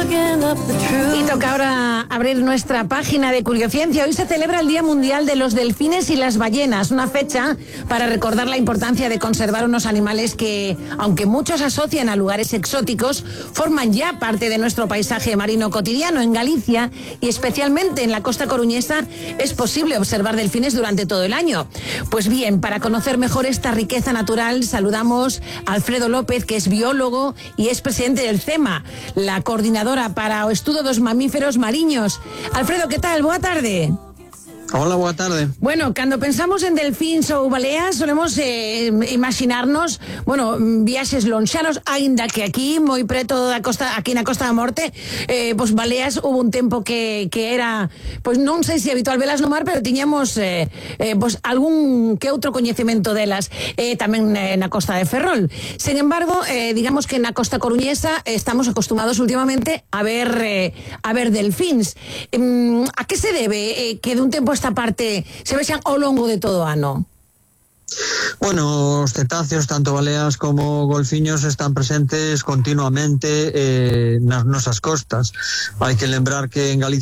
Y toca ahora abrir nuestra página de Curiociencia. Hoy se celebra el Día Mundial de los Delfines y las Ballenas, una fecha para recordar la importancia de conservar unos animales que, aunque muchos asocian a lugares exóticos, forman ya parte de nuestro paisaje marino cotidiano. En Galicia y especialmente en la costa coruñesa es posible observar delfines durante todo el año. Pues bien, para conocer mejor esta riqueza natural, saludamos a Alfredo López, que es biólogo y es presidente del CEMA, la coordinadora para o estudo dos mamíferos mariños. Alfredo, ¿qué tal? Boa tarde. Hola, boa tarde. Bueno, cando pensamos en delfíns ou baleas, solemos imaginarnos, bueno, viaxes lonxanos, aínda que aquí, moi preto da costa, aquí na Costa da Morte, pues baleas hubo un tempo que era, pues non sei se habitual velas no mar, pero tiñamos pues algún que outro coñecemento delas, tamén na Costa de Ferrol. Sen embargo, digamos que na Costa Coruñesa estamos acostumados últimamente a ver delfíns. A que se debe que de un tempo esta parte se vexan ao longo de todo o ano? Bueno, os cetáceos, tanto baleas como golfiños, están presentes continuamente nas nosas costas. Hai que lembrar que en Galicia